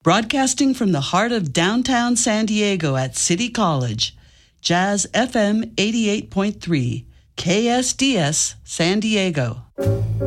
Broadcasting from the heart of downtown San Diego at City College, Jazz FM 88.3, KSDS San Diego.